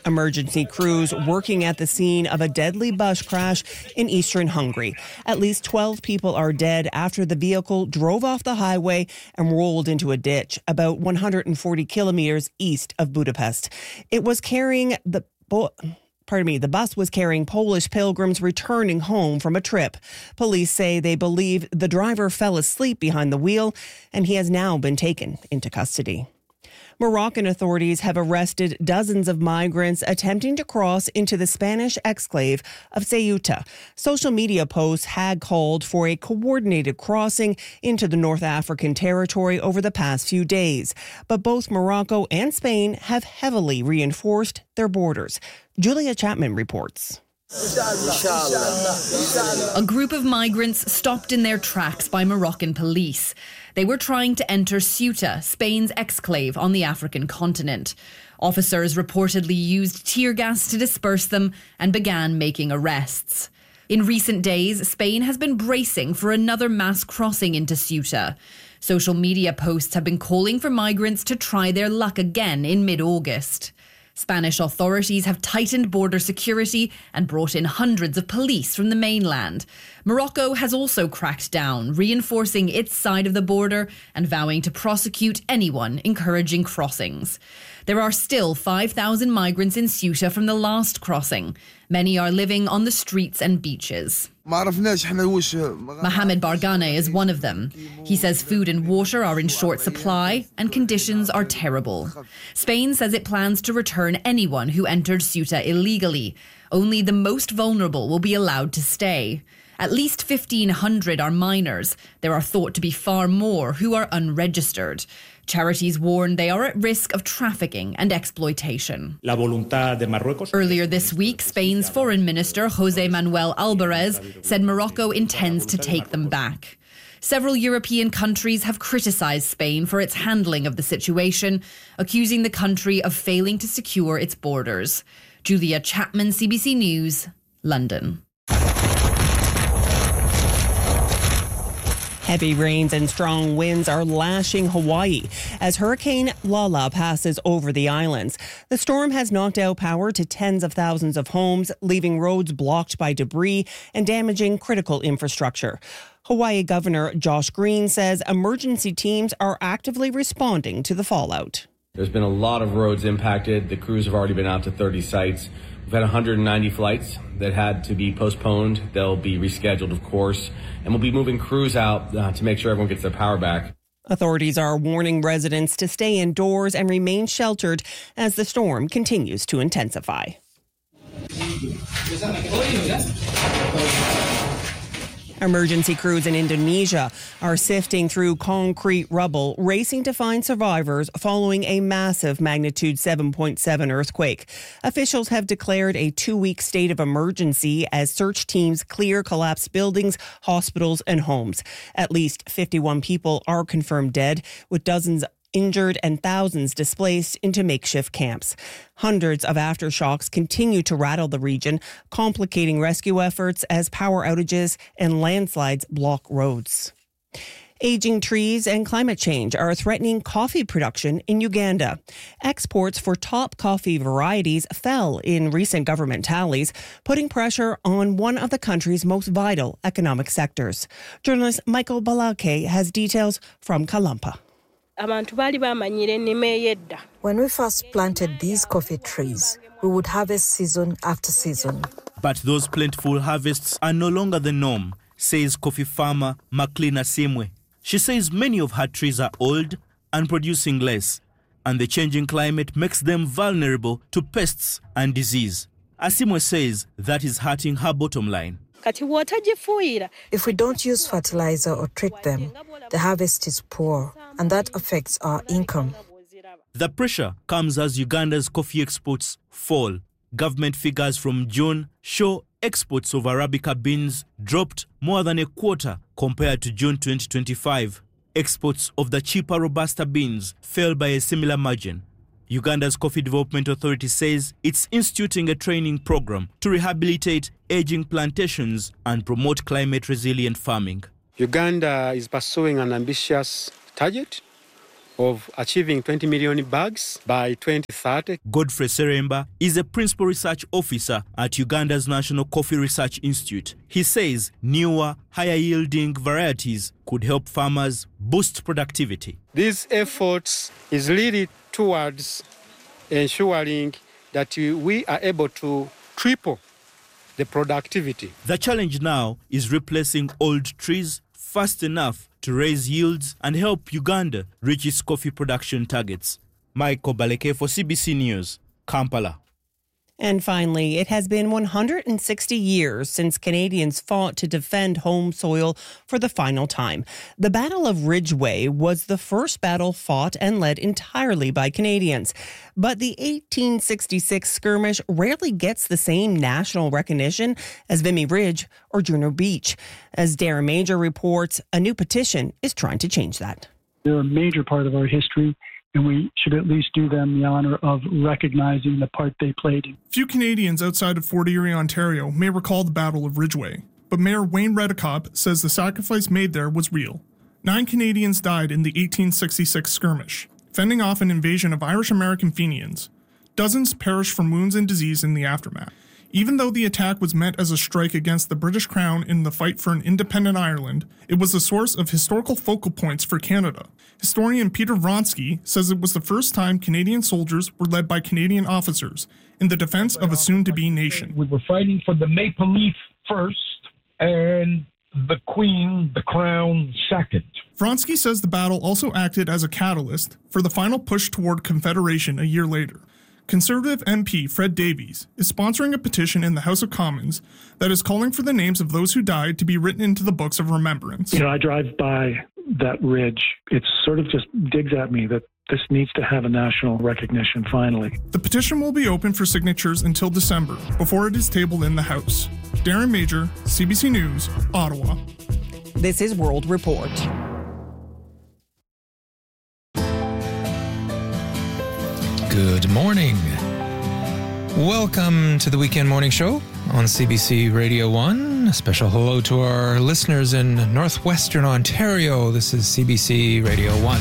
Emergency crews working at the scene of a deadly bus crash in eastern Hungary. At least 12 people are dead after the vehicle drove off the highway and rolled into a ditch about 140 kilometers east of Budapest. It was carrying the bus was carrying Polish pilgrims returning home from a trip. Police say they believe the driver fell asleep behind the wheel and he has now been taken into custody. Moroccan authorities have arrested dozens of migrants attempting to cross into the Spanish exclave of Ceuta. Social media posts had called for a coordinated crossing into the North African territory over the past few days. But both Morocco and Spain have heavily reinforced their borders. Julia Chapman reports. A group of migrants stopped in their tracks by Moroccan police. They were trying to enter Ceuta, Spain's exclave on the African continent. Officers reportedly used tear gas to disperse them and began making arrests. In recent days, Spain has been bracing for another mass crossing into Ceuta. Social media posts have been calling for migrants to try their luck again in mid-August. Spanish authorities have tightened border security and brought in hundreds of police from the mainland. Morocco has also cracked down, reinforcing its side of the border and vowing to prosecute anyone encouraging crossings. There are still 5,000 migrants in Ceuta from the last crossing. Many are living on the streets and beaches. Mohamed Bargane is one of them. He says food and water are in short supply and conditions are terrible. Spain says it plans to return anyone who entered Ceuta illegally. Only the most vulnerable will be allowed to stay. At least 1,500 are minors. There are thought to be far more who are unregistered. Charities warn they are at risk of trafficking and exploitation. Earlier this week, Spain's Foreign Minister José Manuel Albares said Morocco intends to take them back. Several European countries have criticised Spain for its handling of the situation, accusing the country of failing to secure its borders. Julia Chapman, CBC News, London. Heavy rains and strong winds are lashing Hawaii as Hurricane Lala passes over the islands. The storm has knocked out power to tens of thousands of homes, leaving roads blocked by debris and damaging critical infrastructure. Hawaii Governor Josh Green says emergency teams are actively responding to the fallout. There's been a lot of roads impacted. The crews have already been out to 30 sites. We've had 190 flights that had to be postponed. They'll be rescheduled, of course, and we'll be moving crews out to make sure everyone gets their power back. Authorities are warning residents to stay indoors and remain sheltered as the storm continues to intensify. Emergency crews in Indonesia are sifting through concrete rubble, racing to find survivors following a massive magnitude 7.7 earthquake. Officials have declared a 2-week state of emergency as search teams clear collapsed buildings, hospitals, and homes. At least 51 people are confirmed dead, with dozens injured and thousands displaced into makeshift camps. Hundreds of aftershocks continue to rattle the region, complicating rescue efforts as power outages and landslides block roads. Aging trees and climate change are threatening coffee production in Uganda. Exports for top coffee varieties fell in recent government tallies, putting pressure on one of the country's most vital economic sectors. Journalist Michael Balake has details from Kalampa. When we first planted these coffee trees, we would harvest season after season. But those plentiful harvests are no longer the norm, says coffee farmer Maclean Asimwe. She says many of her trees are old and producing less, and the changing climate makes them vulnerable to pests and disease. Asimwe says that is hurting her bottom line. If we don't use fertilizer or treat them, the harvest is poor, and that affects our income. The pressure comes as Uganda's coffee exports fall. Government figures from June show exports of Arabica beans dropped more than a quarter compared to June 2025. Exports of the cheaper Robusta beans fell by a similar margin. Uganda's Coffee Development Authority says it's instituting a training program to rehabilitate aging plantations and promote climate-resilient farming. Uganda is pursuing an ambitious target of achieving 20 million bags by 2030. Godfrey Seremba is a principal research officer at Uganda's National Coffee Research Institute. He says newer, higher-yielding varieties could help farmers boost productivity. These efforts is really towards ensuring that we are able to triple the productivity. The challenge now is replacing old trees fast enough to raise yields and help Uganda reach its coffee production targets. Michael Baleke for CBC News, Kampala. And finally, it has been 160 years since Canadians fought to defend home soil for the final time. The Battle of Ridgeway was the first battle fought and led entirely by Canadians. But the 1866 skirmish rarely gets the same national recognition as Vimy Ridge or Juno Beach. As Darren Major reports, a new petition is trying to change that. They're a major part of our history, and we should at least do them the honor of recognizing the part they played. Few Canadians outside of Fort Erie, Ontario may recall the Battle of Ridgeway, but Mayor Wayne Redekop says the sacrifice made there was real. 9 Canadians died in the 1866 skirmish, fending off an invasion of Irish-American Fenians. Dozens perished from wounds and disease in the aftermath. Even though the attack was meant as a strike against the British Crown in the fight for an independent Ireland, it was a source of historical focal points for Canada. Historian Peter Vronsky says it was the first time Canadian soldiers were led by Canadian officers in the defense of a soon-to-be nation. We were fighting for the Maple Leaf first and the Queen, the Crown, second. Vronsky says the battle also acted as a catalyst for the final push toward Confederation a year later. Conservative MP Fred Davies is sponsoring a petition in the House of Commons that is calling for the names of those who died to be written into the books of remembrance. I drive by that ridge. It sort of just digs at me that this needs to have a national recognition finally. The petition will be open for signatures until December, before it is tabled in the House. Darren Major, CBC News, Ottawa. This is World Report. Good morning. Welcome to the Weekend Morning Show on CBC Radio 1. A special hello to our listeners in northwestern Ontario. This is CBC Radio 1.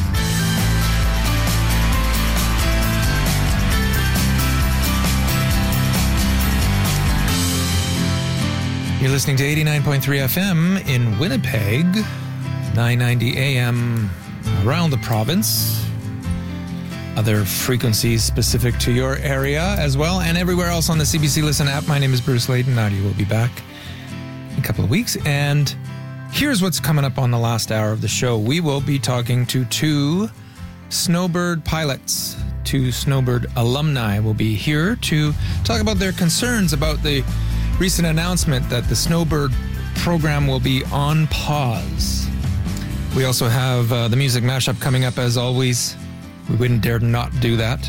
You're listening to 89.3 FM in Winnipeg, 990 AM around the province. Other frequencies specific to your area as well, and everywhere else on the CBC Listen app. My name is Bruce Layton. Nadia will be back in a couple of weeks. And here's what's coming up on the last hour of the show. We will be talking to 2 Snowbird pilots. 2 Snowbird alumni will be here to talk about their concerns about the recent announcement that the Snowbird program will be on pause. We also have the music mashup coming up as always. We wouldn't dare not do that.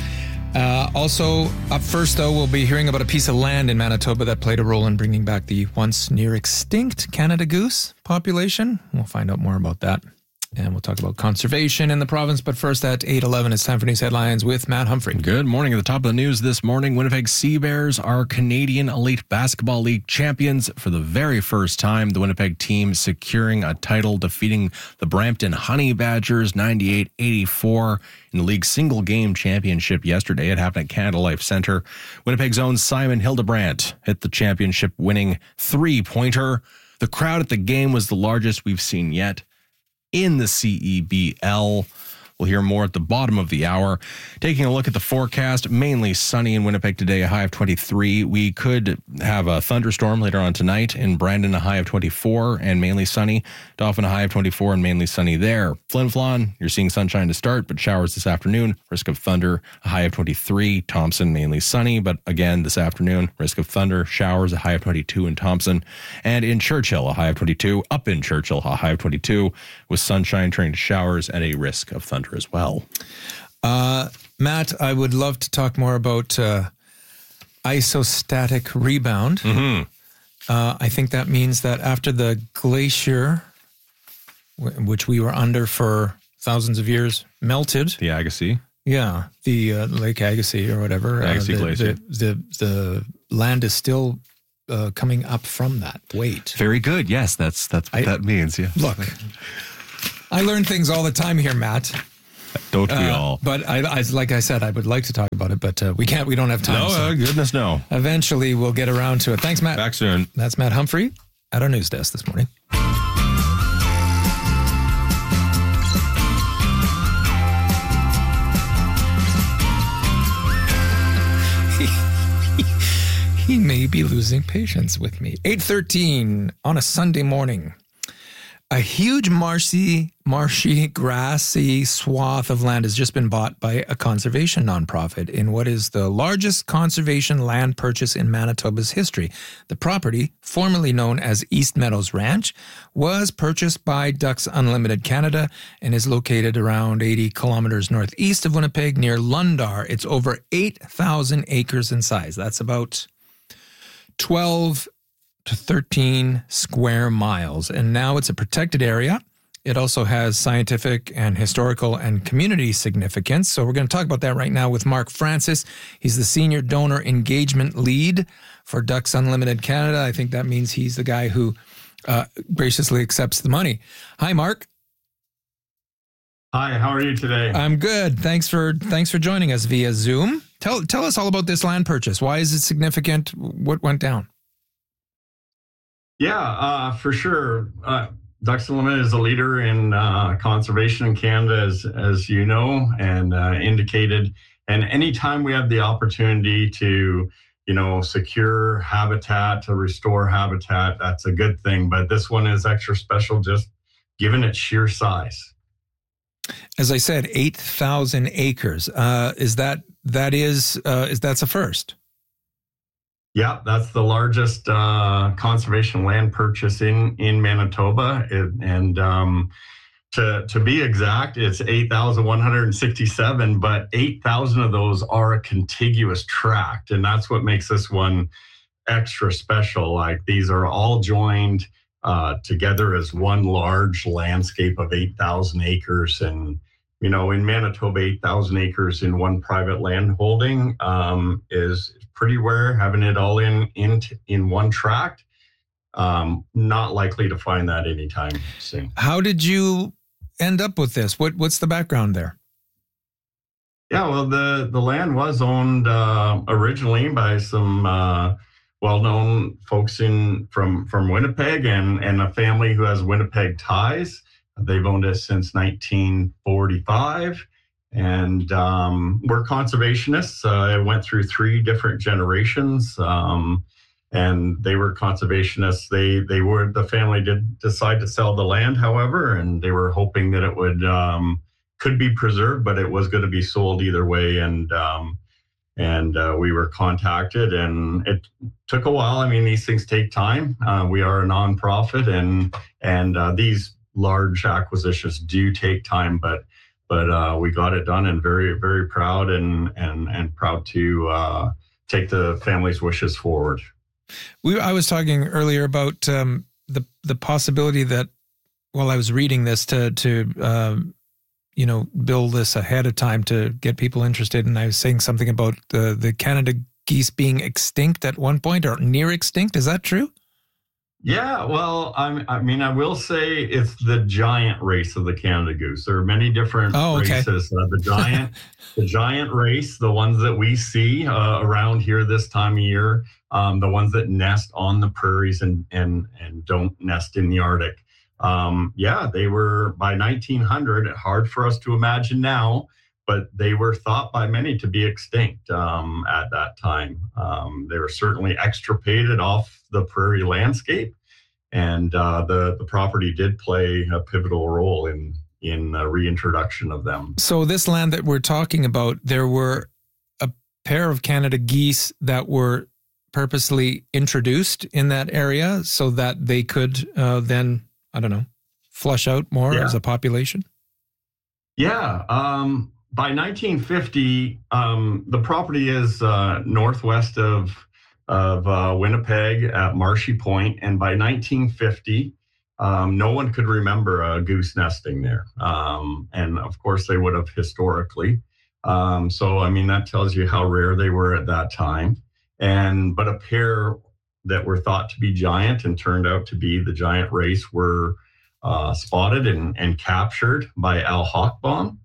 Also, up first, though, we'll be hearing about a piece of land in Manitoba that played a role in bringing back the once near extinct Canada goose population. We'll find out more about that. And we'll talk about conservation in the province. But first, at 8:11, it's time for news headlines with Matt Humphrey. Good morning. At the top of the news this morning, Winnipeg Sea Bears are Canadian Elite Basketball League champions for the very first time. The Winnipeg team securing a title, defeating the Brampton Honey Badgers 98-84 in the league's single-game championship yesterday. It happened at Canada Life Centre. Winnipeg's own Simon Hildebrandt hit the championship-winning three-pointer. The crowd at the game was the largest we've seen yet in the CEBL. We'll hear more at the bottom of the hour. Taking a look at the forecast, mainly sunny in Winnipeg today, a high of 23. We could have a thunderstorm later on tonight. In Brandon, a high of 24 and mainly sunny. Dauphin, a high of 24 and mainly sunny there. Flin Flon, you're seeing sunshine to start, but showers this afternoon. Risk of thunder, a high of 23. Thompson, mainly sunny, but again this afternoon, risk of thunder, showers, a high of 22 in Thompson. And in Churchill, a high of 22. Up in Churchill, a high of 22 with sunshine turning to showers and a risk of thunder as well. Matt, I would love to talk more about isostatic rebound. Mm-hmm. I think that means that after the glacier, which we were under for thousands of years, melted. The Agassiz. Yeah, the Lake Agassiz or whatever. Agassiz Glacier. The land is still coming up from that weight. Very good. Yes, that's what that means. Yeah. Look, I learn things all the time here, Matt. Don't we all? But I, like I said, I would like to talk about it, but we can't. We don't have time. No, so goodness, no. Eventually, we'll get around to it. Thanks, Matt. Back soon. That's Matt Humphrey at our news desk this morning. He may be losing patience with me. 8:13 on a Sunday morning. A huge marshy, grassy swath of land has just been bought by a conservation nonprofit in what is the largest conservation land purchase in Manitoba's history. The property, formerly known as East Meadows Ranch, was purchased by Ducks Unlimited Canada and is located around 80 kilometers northeast of Winnipeg near Lundar. It's over 8,000 acres in size. That's about 12 to 13 square miles. And now it's a protected area. It also has scientific and historical and community significance. So we're going to talk about that right now with Mark Francis. He's the Senior Donor Engagement Lead for Ducks Unlimited Canada. I think that means he's the guy who graciously accepts the money. Hi, Mark. Hi, how are you today? I'm good. Thanks for joining us via Zoom. Tell us all about this land purchase. Why is it significant? What went down? Yeah, for sure. Ducks Unlimited is a leader in conservation in Canada, as you know, and indicated. And anytime we have the opportunity to, secure habitat, to restore habitat, that's a good thing. But this one is extra special, just given its sheer size. As I said, 8,000 acres. Is that's a first? Yeah, that's the largest conservation land purchase in Manitoba. To be exact, it's 8,167, but 8,000 of those are a contiguous tract. And that's what makes this one extra special. Like, these are all joined together as one large landscape of 8,000 acres. And, in Manitoba, 8,000 acres in one private land holding is pretty rare. Having it all in one tract, not likely to find that anytime soon. How did you end up with this? What's the background there? Yeah, well, the land was owned originally by some well-known folks from Winnipeg and a family who has Winnipeg ties. They've owned it since 1945. And we're conservationists. It went through 3 different generations, and they were conservationists. The family did decide to sell the land, however, and they were hoping that it could be preserved, but it was going to be sold either way. And we were contacted, and it took a while. I mean, these things take time. We are a nonprofit, and these large acquisitions do take time, but we got it done, and very, very proud and proud to take the family's wishes forward. I was talking earlier about the possibility that while I was reading this to build this ahead of time to get people interested, and I was saying something about the Canada geese being extinct at one point or near extinct. Is that true? Yeah, well, I will say it's the giant race of the Canada goose. There are many different races. The giant race, the ones that we see around here this time of year, the ones that nest on the prairies and don't nest in the Arctic. They were by 1900. Hard for us to imagine now, but they were thought by many to be extinct at that time. They were certainly extirpated off the prairie landscape, and the property did play a pivotal role in reintroduction of them. So this land that we're talking about, there were a pair of Canada geese that were purposely introduced in that area so that they could then, flush out more as a population? Yeah. By 1950, the property is northwest of Winnipeg at Marshy Point, and by 1950, no one could remember a goose nesting there, and of course they would have historically. That tells you how rare they were at that time. But a pair that were thought to be giant and turned out to be the giant race were spotted and captured by Al Hochbaum.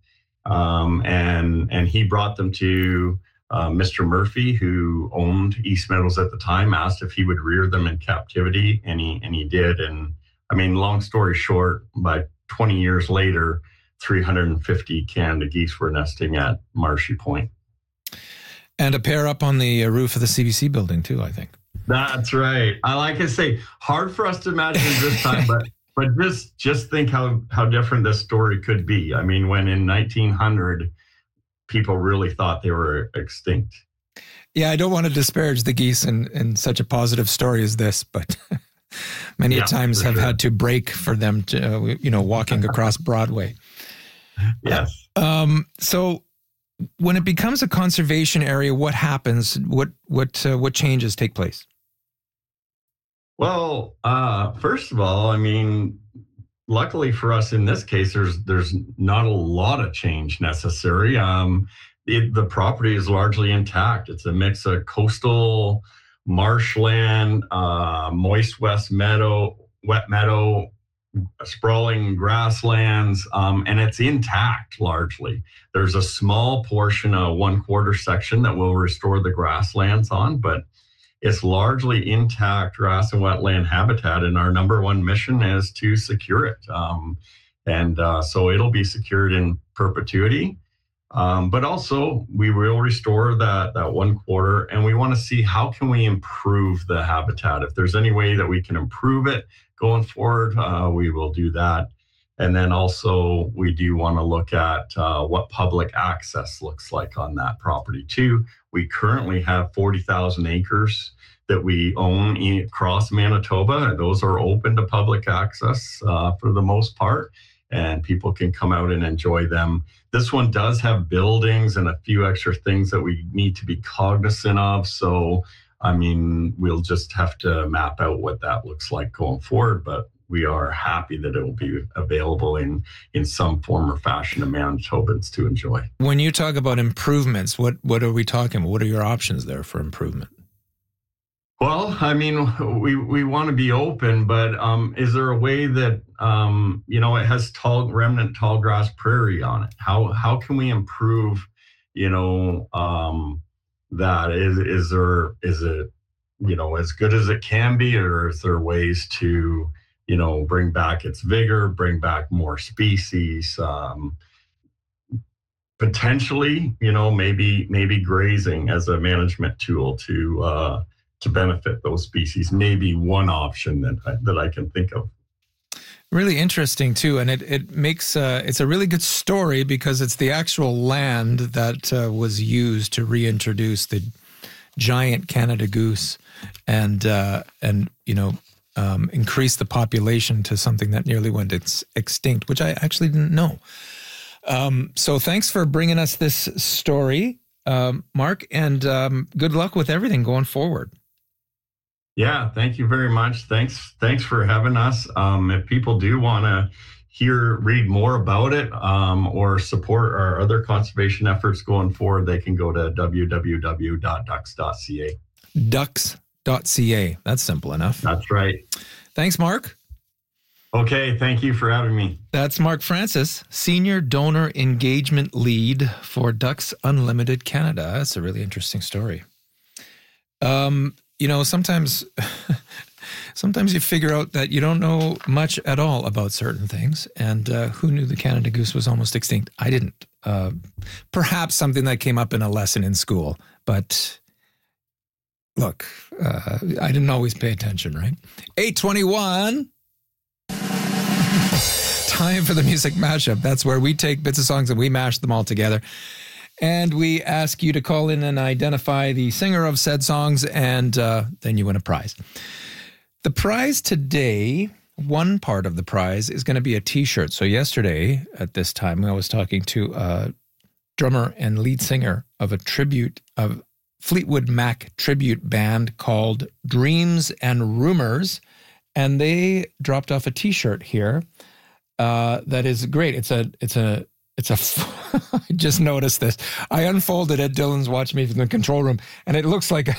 and he brought them to Mr. Murphy, who owned East Meadows at the time, asked if he would rear them in captivity, and he did. And I mean, long story short, by 20 years later, 350 Canada geese were nesting at Marshy Point. And a pair up on the roof of the CBC building too, I think. That's right. Like I say, hard for us to imagine this time, but just think how different this story could be. I mean, when in 1900, people really thought they were extinct. Yeah, I don't want to disparage the geese in such a positive story as this, but many times have had to break for them to, walking across Broadway. Yes. So when it becomes a conservation area, what happens? What changes take place? Well, first of all, I mean, luckily for us in this case, there's not a lot of change necessary. The property is largely intact. It's a mix of coastal marshland, moist wet meadow, sprawling grasslands, and it's intact largely. There's a small portion, a 1/4 section that will restore the grasslands on, but it's largely intact grass and wetland habitat, and our number one mission is to secure it. So it'll be secured in perpetuity. But also we will restore that 1/4, and we want to see how can we improve the habitat. If there's any way that we can improve it going forward, we will do that. And then also we do want to look at what public access looks like on that property too. We currently have 40,000 acres that we own across Manitoba. Those are open to public access for the most part, and people can come out and enjoy them. This one does have buildings and a few extra things that we need to be cognizant of. So, I mean, we'll just have to map out what that looks like going forward, but we are happy that it will be available in some form or fashion to Manitobans to enjoy. When you talk about improvements, what are we talking about? What are your options there for improvement? Well, I mean, we want to be open, but is there a way that, it has remnant tall grass prairie on it? How can we improve, that? Is it, as good as it can be, or is there ways to, bring back its vigor, bring back more species, potentially, maybe grazing as a management tool to benefit those species, maybe one option that I can think of. Really interesting too, and it makes it's a really good story because it's the actual land that was used to reintroduce the giant Canada goose and increase the population to something that nearly went extinct, which I actually didn't know. So thanks for bringing us this story, Mark, and good luck with everything going forward. Yeah, thank you very much. Thanks for having us. If people do want to read more about it or support our other conservation efforts going forward, they can go to www.ducks.ca. Ducks.ca. That's simple enough. That's right. Thanks, Mark. Okay, thank you for having me. That's Mark Francis, Senior Donor Engagement Lead for Ducks Unlimited Canada. That's a really interesting story. Sometimes you figure out that you don't know much at all about certain things. And who knew the Canada goose was almost extinct? I didn't. Perhaps something that came up in a lesson in school. But look, I didn't always pay attention, right? 8:21. Time for the music mashup. That's where we take bits of songs and we mash them all together. And we ask you to call in and identify the singer of said songs, and then you win a prize. The prize today, one part of the prize, is going to be a T-shirt. So yesterday at this time, I was talking to a drummer and lead singer of a Fleetwood Mac tribute band called Dreams and Rumors, and they dropped off a T-shirt here that is great. It's a I just noticed this. I unfolded it. Dylan's watching me from the control room, and it looks like a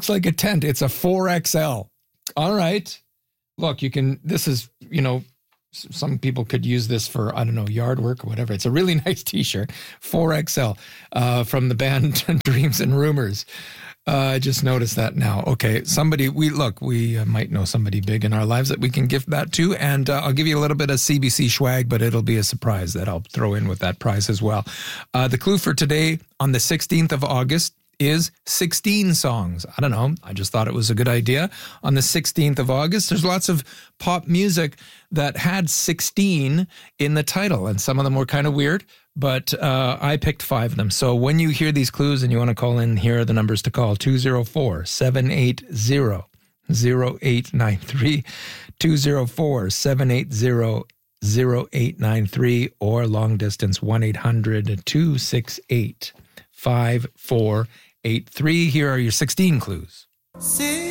tent. It's a 4XL. All right. Look, this is, Some people could use this for, I don't know, yard work or whatever. It's a really nice t-shirt, 4XL, from the band Dreams and Rumors. I just noticed that now. Okay, we might know somebody big in our lives that we can gift that to, and I'll give you a little bit of CBC swag, but it'll be a surprise that I'll throw in with that prize as well. The clue for today, on the 16th of August, is 16 songs. I don't know. I just thought it was a good idea. On the 16th of August, there's lots of pop music that had 16 in the title, and some of them were kind of weird, but I picked 5 of them. So when you hear these clues and you want to call in, here are the numbers to call: 204-780-0893, 204-780-0893, or long distance 1-800-268-5483. Here are your 16 clues.